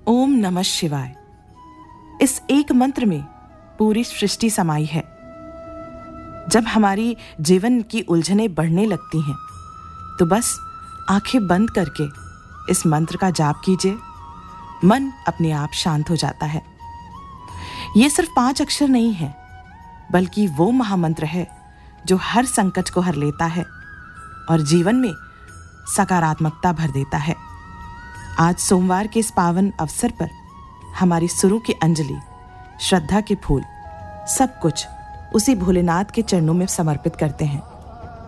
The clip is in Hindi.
ओम नमः शिवाय। इस एक मंत्र में पूरी सृष्टि समाई है। जब हमारी जीवन की उलझनें बढ़ने लगती हैं तो बस आंखें बंद करके इस मंत्र का जाप कीजिए, मन अपने आप शांत हो जाता है। ये सिर्फ 5 अक्षर नहीं है, बल्कि वो महामंत्र है जो हर संकट को हर लेता है और जीवन में सकारात्मकता भर देता है। आज सोमवार के इस पावन अवसर पर हमारी सुरों की अंजलि, श्रद्धा के फूल, सब कुछ उसी भोलेनाथ के चरणों में समर्पित करते हैं।